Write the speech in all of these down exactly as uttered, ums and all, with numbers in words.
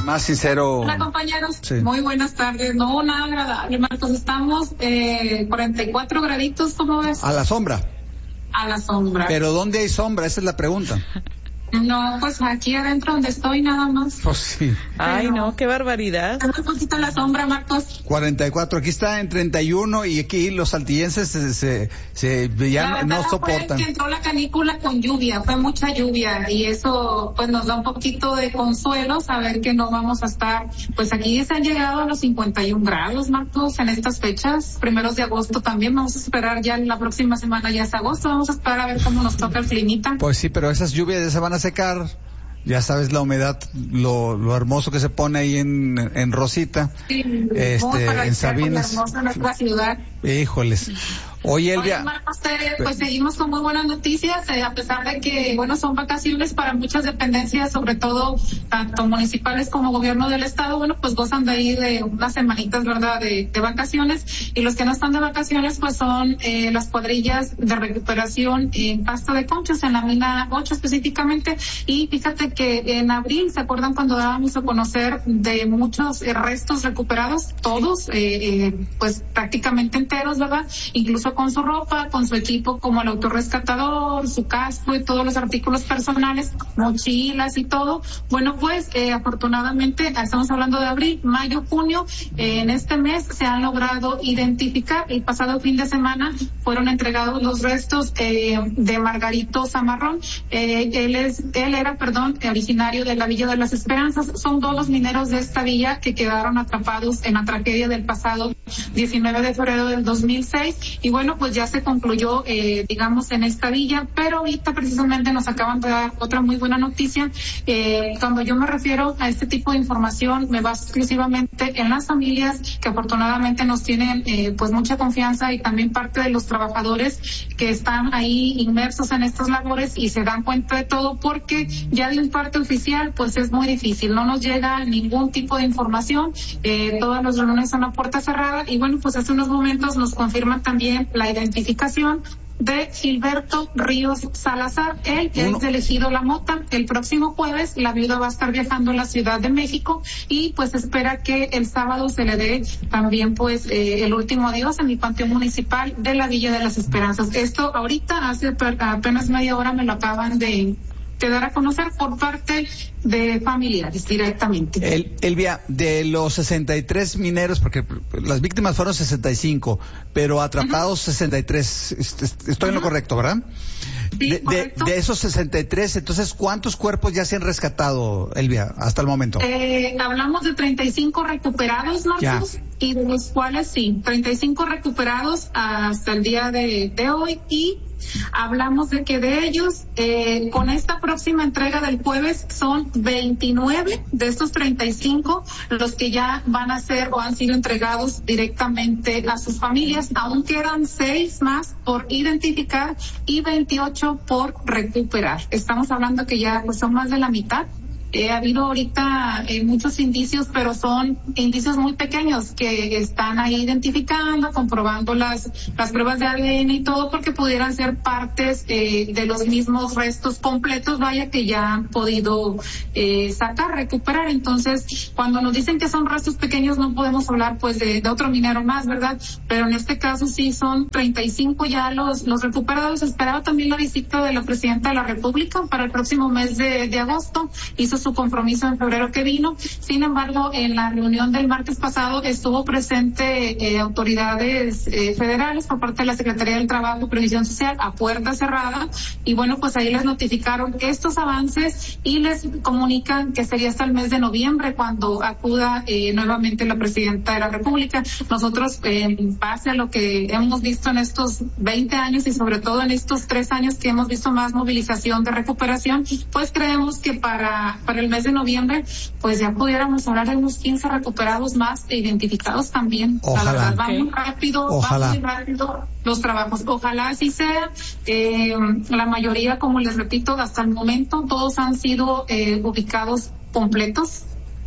más sincero. Hola, compañeros. Sí. Muy buenas tardes. No, nada agradable, Marcos. Estamos eh, cuarenta y cuatro graditos, ¿cómo ves? A la sombra. A la sombra. Pero ¿dónde hay sombra? Esa es la pregunta. No, pues aquí adentro donde estoy nada más. Pues sí. Ay, no, qué barbaridad. Un poquito la sombra, Marcos. cuarenta y cuatro, aquí está en treinta y uno y aquí los saltillenses se, se, se ya la no verdad soportan. Fue que entró la canícula con lluvia, fue mucha lluvia y eso pues nos da un poquito de consuelo saber que no vamos a estar, pues aquí se han llegado a los cincuenta y un grados, Marcos, en estas fechas, primeros de agosto también, vamos a esperar ya la próxima semana, ya es agosto, vamos a esperar a ver cómo nos toca el climita. Pues sí, pero esas lluvias ya se van a secar. Ya sabes la humedad, lo, lo hermoso que se pone ahí en, en Rosita, sí, este, en Sabinas. Hermosa nuestra ciudad. Híjoles. Oye, Elvia. Oye, Marcos, eh, pues seguimos con muy buenas noticias, eh, a pesar de que, bueno, son vacaciones para muchas dependencias, sobre todo tanto municipales como gobierno del estado, bueno, pues gozan de ahí de unas semanitas, ¿verdad?, de, de vacaciones, y los que no están de vacaciones, pues son eh, las cuadrillas de recuperación en Pasto de Conchos, en la mina ocho específicamente, y fíjate que en abril, ¿se acuerdan cuando dábamos a conocer de muchos eh, restos recuperados? Todos, eh, eh, pues prácticamente enteros, ¿verdad?, incluso con su ropa, con su equipo como el autorrescatador, su casco y todos los artículos personales, mochilas y todo. Bueno, pues eh, afortunadamente, estamos hablando de abril, mayo, junio, eh, en este mes se han logrado identificar. El pasado fin de semana fueron entregados los restos eh, de Margarito Zamarrón. Eh, él es, él era, perdón, originario de la Villa de las Esperanzas. Son dos los mineros de esta villa que quedaron atrapados en la tragedia del pasado diecinueve de febrero del dos mil seis. Y bueno, pues ya se concluyó, eh, digamos, en esta villa, pero ahorita precisamente nos acaban de dar otra muy buena noticia. Eh, cuando yo me refiero a este tipo de información, me baso exclusivamente en las familias que afortunadamente nos tienen eh, pues mucha confianza, y también parte de los trabajadores que están ahí inmersos en estas labores y se dan cuenta de todo, porque ya de un parte oficial pues es muy difícil, no nos llega ningún tipo de información, eh, todas las reuniones son a puerta cerrada. Y bueno, pues hace unos momentos nos confirman también la identificación de Gilberto Ríos Salazar. Él ya es elegido La Mota. El próximo jueves la viuda va a estar viajando a la Ciudad de México y pues espera que el sábado se le dé también pues eh, el último adiós en el panteón municipal de la Villa de las Esperanzas. Esto ahorita, hace apenas media hora, me lo acaban de te dar a conocer por parte de familiares directamente. El, Elvia, de los sesenta y tres mineros, porque las víctimas fueron sesenta y cinco, pero atrapados uh-huh. sesenta y tres, estoy uh-huh. en lo correcto, ¿verdad? Sí, de, correcto. De, de esos sesenta y tres, entonces, ¿cuántos cuerpos ya se han rescatado, Elvia, hasta el momento? Eh, hablamos de treinta y cinco recuperados, Marcos, ya. Y de los cuales sí, treinta y cinco recuperados hasta el día de, de hoy, y hablamos de que de ellos, eh, con esta próxima entrega del jueves, son veintinueve de estos treinta y cinco los que ya van a ser o han sido entregados directamente a sus familias. Aún quedan seis más por identificar y veintiocho por recuperar. Estamos hablando que ya pues son más de la mitad. Eh, ha habido ahorita eh, muchos indicios, pero son indicios muy pequeños que están ahí identificando, comprobando las las pruebas de A D N y todo, porque pudieran ser partes eh, de los mismos restos completos, vaya, que ya han podido eh, sacar, recuperar. Entonces, cuando nos dicen que son restos pequeños, no podemos hablar pues de, de otro minero más, ¿verdad? Pero en este caso sí son treinta y cinco ya los los recuperados. Esperaba también la visita de la Presidenta de la República para el próximo mes de, de agosto. Hizo su compromiso en febrero que vino. Sin embargo, en la reunión del martes pasado estuvo presente eh, autoridades eh, federales por parte de la Secretaría del Trabajo y Previsión Social a puerta cerrada, y bueno, pues ahí les notificaron estos avances y les comunican que sería hasta el mes de noviembre cuando acuda eh, nuevamente la Presidenta de la República. Nosotros, eh, en base a lo que hemos visto en estos veinte años y sobre todo en estos tres años que hemos visto más movilización de recuperación, pues creemos que para para el mes de noviembre, pues ya pudiéramos hablar de unos quince recuperados más e identificados también. Ojalá. La verdad, va muy rápido, Ojalá. va muy rápido los trabajos. Ojalá así sea. Eh, la mayoría, como les repito, hasta el momento, todos han sido eh, ubicados completos,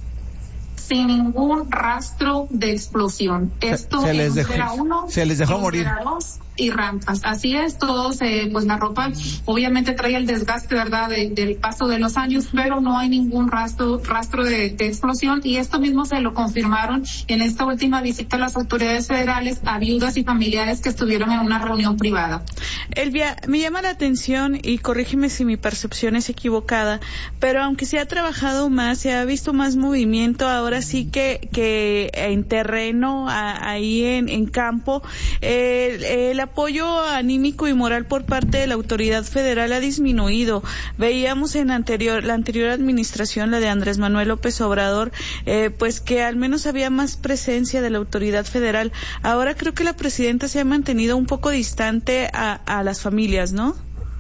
sin ningún rastro de explosión. Esto se, se les dejó, uno, se les dejó morir. Dos, y rampas. Así es, todos, eh, pues la ropa obviamente trae el desgaste, ¿verdad?, de, del paso de los años, pero no hay ningún rastro, rastro de, de explosión, y esto mismo se lo confirmaron en esta última visita a las autoridades federales a viudas y familiares que estuvieron en una reunión privada. Elvia, me llama la atención, y corrígeme si mi percepción es equivocada, pero aunque se ha trabajado más, se ha visto más movimiento, ahora sí que, que en terreno, a, ahí en, en campo, el, el apoyo anímico y moral por parte de la autoridad federal ha disminuido. Veíamos en anterior, la anterior administración, la de Andrés Manuel López Obrador, eh, pues que al menos había más presencia de la autoridad federal. Ahora creo que la presidenta se ha mantenido un poco distante a, a las familias, ¿no?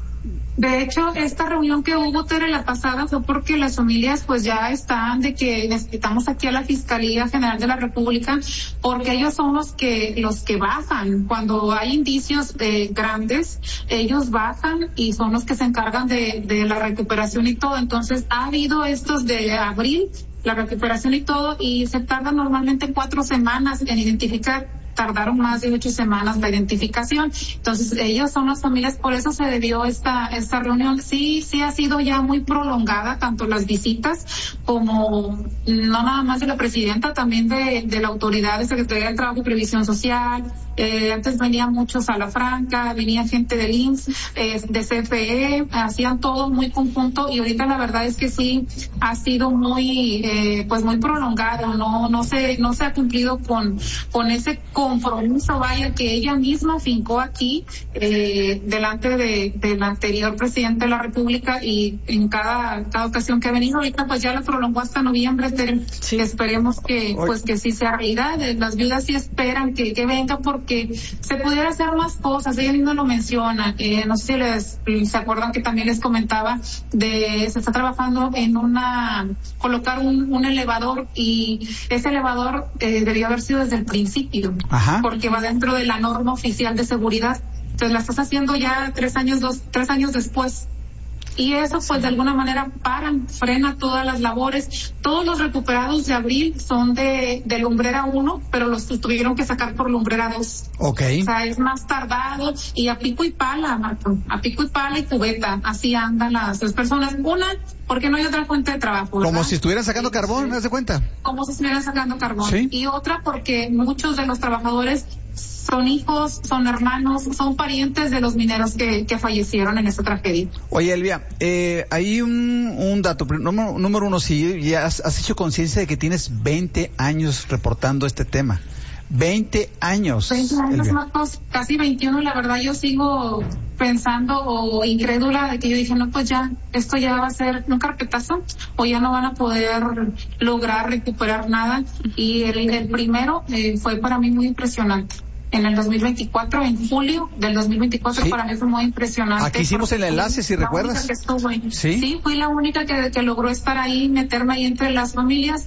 De hecho, esta reunión que hubo, Tere, la pasada, fue porque las familias pues ya están de que necesitamos aquí a la Fiscalía General de la República, porque ellos son los que los que bajan. Cuando hay indicios eh, grandes, ellos bajan y son los que se encargan de, de la recuperación y todo. Entonces, ha habido estos de abril, la recuperación y todo, y se tarda normalmente cuatro semanas en identificar. Tardaron más de ocho semanas la identificación. Entonces, ellos son las familias, por eso se debió esta esta reunión. Sí, sí ha sido ya muy prolongada, tanto las visitas como, no nada más de la presidenta, también de, de la autoridad de Secretaría del Trabajo y Previsión Social. Eh, antes venían muchos a la Franca, venía gente del I M S S, eh, de C F E, hacían todo muy conjunto, y ahorita la verdad es que sí ha sido muy, eh, pues muy prolongado, no, no se, no se ha cumplido con, con ese compromiso, vaya, que ella misma fincó aquí, eh, delante de, del anterior presidente de la República, y en cada, cada ocasión que ha venido. Ahorita pues ya la prolongó hasta noviembre, pero sí. Esperemos que, pues que sí sea realidad. Las viudas sí esperan que, que venga, porque que se pudiera hacer más cosas. Ella misma lo menciona, eh, no sé si les se acuerdan que también les comentaba de se está trabajando en una colocar un, un elevador, y ese elevador eh, debió haber sido desde el principio. Ajá. Porque va dentro de la norma oficial de seguridad. Entonces la estás haciendo ya tres años dos tres años después. Y eso pues de alguna manera paran, frena todas las labores. Todos los recuperados de abril son de, de lumbrera uno, pero los tuvieron que sacar por lumbrera dos. Okay. O sea, es más tardado, y a pico y pala, Marco, a pico y pala y cubeta, así andan las tres personas. Una, porque no hay otra fuente de trabajo, ¿verdad? Como si estuvieran sacando carbón, sí. ¿Me das de cuenta? Como si estuvieran sacando carbón. ¿Sí? Y otra, porque muchos de los trabajadores son hijos, son hermanos, son parientes de los mineros que, que fallecieron en esta tragedia. Oye, Elvia, eh, hay un, un dato. Número, número uno, si ya has, has hecho conciencia de que tienes veinte años reportando este tema. veinte años. veinte años, Marcos, casi veintiuno, la verdad yo sigo pensando o incrédula de que yo dije, no, pues ya, esto ya va a ser un carpetazo, o ya no van a poder lograr recuperar nada. Y el, el primero eh, fue para mí muy impresionante. En el dos mil veinticuatro, en julio del dos mil veinticuatro, sí. Para mí fue muy impresionante. Aquí hicimos el enlace, si recuerdas. Sí. Sí, fui la única que, que logró estar ahí, meterme ahí entre las familias,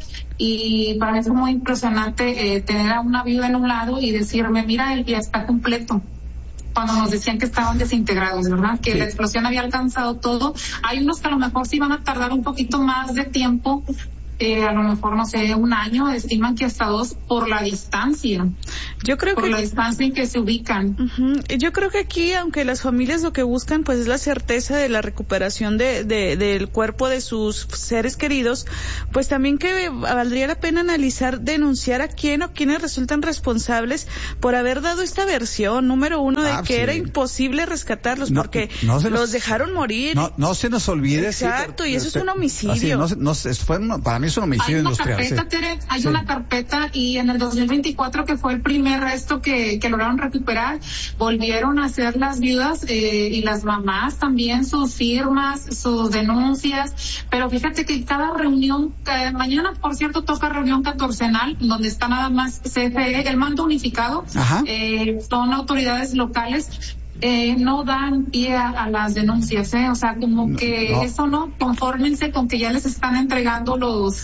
y para mí fue muy impresionante eh, tener a una viuda en un lado y decirme, mira, el día está completo. Cuando nos decían que estaban desintegrados, ¿verdad? Que sí. La explosión había alcanzado todo. Hay unos que a lo mejor sí van a tardar un poquito más de tiempo, Eh, a lo mejor, no sé, un año, estiman que hasta dos, por la distancia. Yo creo por que... la distancia en que se ubican. Uh-huh. Yo creo que aquí, aunque las familias lo que buscan, pues es la certeza de la recuperación de, de, del cuerpo de sus seres queridos, pues también que valdría la pena analizar, denunciar a quién o quiénes resultan responsables por haber dado esta versión, número uno, de ah, que sí. Era imposible rescatarlos, no, porque no los nos, dejaron morir. No, no se nos olvide. Exacto, sí, y eso es un homicidio. Así, no, no, fue una, para mí es un homicidio hay una industrial. Carpeta, sí. Tere, hay sí. una carpeta, y en el dos mil veinticuatro, que fue el primer resto que, que lograron recuperar, volvieron a hacer las viudas eh, y las mamás también sus firmas, sus denuncias. Pero fíjate que cada reunión, eh, mañana por cierto toca reunión catorcenal, donde está nada más C F E, el mando unificado, eh, son autoridades locales. Eh, no dan pie a, a las denuncias, ¿eh? O sea, como que no, no. Eso no, confórmense con que ya les están entregando los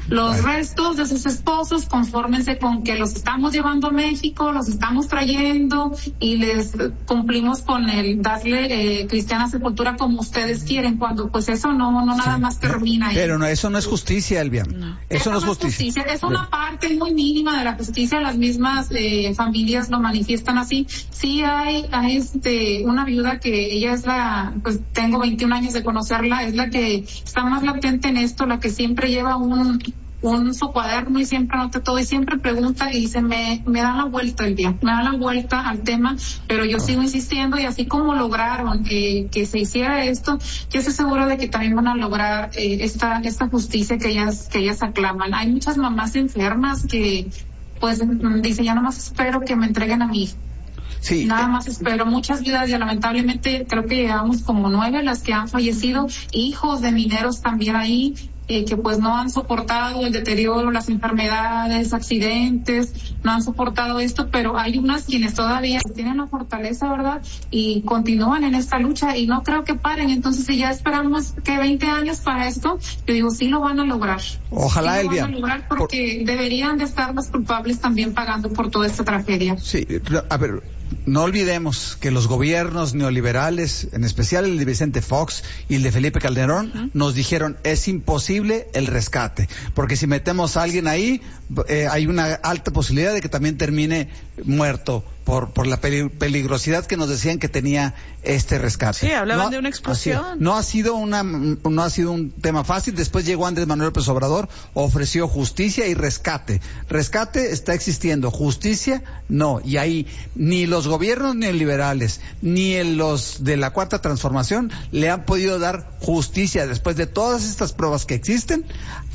Los bueno. restos de sus esposos, confórmense con que los estamos llevando a México, los estamos trayendo y les cumplimos con el darle eh, cristiana sepultura como ustedes quieren, cuando pues eso no no nada sí. más termina ahí. Pero no, eso no es justicia, Elvia. No. Eso, eso no es justicia. justicia. Es una parte muy mínima de la justicia, las mismas eh, familias lo manifiestan así. Sí hay, hay este, una viuda que ella es la, pues tengo veintiún años de conocerla, es la que está más latente en esto, la que siempre lleva un un su cuaderno y siempre anota todo y siempre pregunta y dice, me, me dan la vuelta el día, me dan la vuelta al tema, pero yo sigo insistiendo y así como lograron eh, que se hiciera esto, yo estoy segura de que también van a lograr eh, esta esta justicia que ellas que ellas aclaman. Hay muchas mamás enfermas que pues dicen, ya nomás espero que me entreguen a mi hijo. Sí. Nada más espero, muchas vidas y lamentablemente creo que llegamos como nueve las que han fallecido, hijos de mineros también ahí, eh, que pues no han soportado el deterioro, las enfermedades, accidentes, no han soportado esto, pero hay unas quienes todavía tienen la fortaleza, ¿verdad? Y continúan en esta lucha y no creo que paren. Entonces, si ya esperamos que veinte años para esto, yo digo, sí lo van a lograr. Ojalá, sí lo Elvia. van a lograr porque por... deberían de estar los culpables también pagando por toda esta tragedia. Sí, a ver, no olvidemos que los gobiernos neoliberales, en especial el de Vicente Fox y el de Felipe Calderón, uh-huh. nos dijeron, es imposible el rescate, porque si metemos a alguien ahí, eh, hay una alta posibilidad de que también termine muerto por por la peligrosidad que nos decían que tenía este rescate. Sí, hablaban no, de una explosión. Así, no ha sido una no ha sido un tema fácil. Después llegó Andrés Manuel López Obrador, ofreció justicia y rescate. Rescate está existiendo, justicia no. Y ahí ni los gobiernos neoliberales ni el, los de la Cuarta Transformación le han podido dar justicia después de todas estas pruebas que existen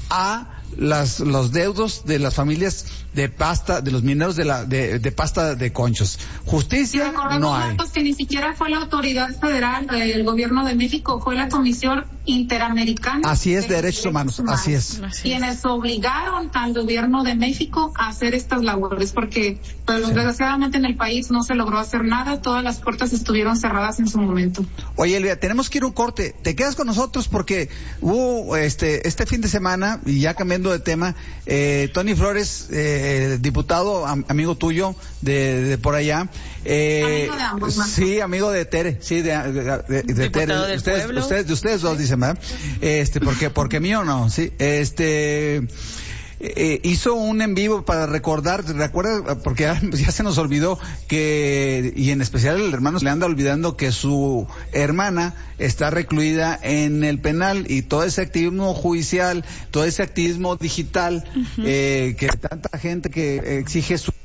a las los deudos de las familias de pasta, de los mineros de la de, de pasta de conchos. Justicia no hay. Que ni siquiera fue la autoridad federal del gobierno de México, fue la Comisión Interamericana. Así es, de Derechos Humanos, humanos. Así es. Quienes obligaron al gobierno de México a hacer estas labores, porque pues, sí. desgraciadamente en el país no se logró hacer nada, todas las puertas estuvieron cerradas en su momento. Oye, Elvia, tenemos que ir a un corte. ¿Te quedas con nosotros? Porque hubo este este fin de semana, y ya cambiando de tema, eh, Tony Flores, eh, diputado, am, amigo tuyo de, de por allá, eh, amigo de ambos, sí, amigo de Tere, sí, de, de, de, de Tere, ustedes, ustedes, de ustedes dos dicen, ¿verdad? Este, porque, porque mío no, sí, este. Eh, hizo un en vivo para recordar, recuerda, porque ya, ya se nos olvidó que, y en especial el hermano se le anda olvidando que su hermana está recluida en el penal, y todo ese activismo judicial, todo ese activismo digital, uh-huh. eh, que tanta gente que exige su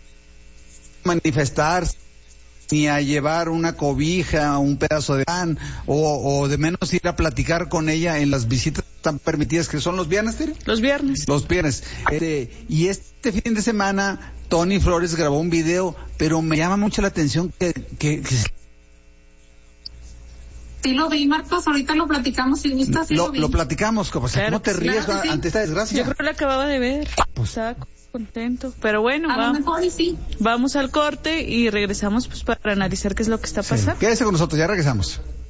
manifestarse, ni a llevar una cobija, un pedazo de pan, o, o de menos ir a platicar con ella en las visitas tan permitidas que son los viernes, ¿tire? Los viernes. Los viernes. Este, y este fin de semana, Tony Flores grabó un video, pero me llama mucho la atención que... que, que... Sí lo vi, Marcos, ahorita lo platicamos si gustas, sí lo, lo vi. Lo platicamos, como, claro, ¿cómo te ríes claro, sí. ante esta desgracia? Yo creo que lo acababa de ver, pues, estaba contento, pero bueno, a vamos, lo mejor y sí. Vamos al corte y regresamos pues para analizar qué es lo que está pasando. Sí. Quédese con nosotros, ya regresamos.